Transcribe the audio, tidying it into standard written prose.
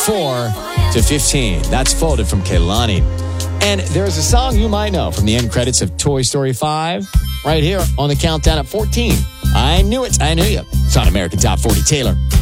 4 to 15. That's Folded from Kehlani. And there's a song you might know from the end credits of Toy Story 5 right here on the countdown at 14. I knew it. I knew you. It's on American Top 40. Taylor.